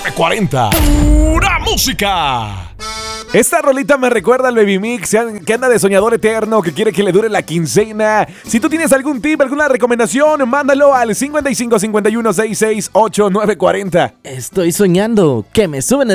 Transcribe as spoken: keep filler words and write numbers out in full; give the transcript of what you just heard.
nueve cuarenta. ¡Pura música! Esta rolita me recuerda al Baby Mix, que anda de soñador eterno, que quiere que le dure la quincena. Si tú tienes algún tip, alguna recomendación, mándalo al cincuenta y cinco cincuenta y uno sesenta y seis ochenta y nueve cuarenta. Estoy soñando que me suben el